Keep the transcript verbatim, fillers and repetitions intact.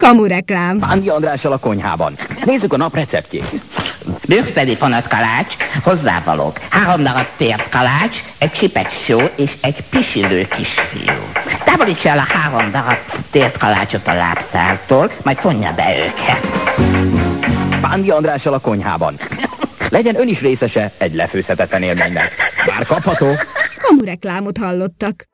Kamureklám. Pándi Andrással a konyhában. Nézzük a nap receptjét. Bőrszeli fonott kalács, hozzávalók. Három darab tért kalács, egy csipet só és egy pisilő kisfiú. Távolítsa el a három darab tért kalácsot a lábszártól, majd fonja be őket. Pándi Andrással a konyhában. Legyen ön is részese egy lefőzhetetlen élménynek. Már kapható. Kamureklámot hallottak.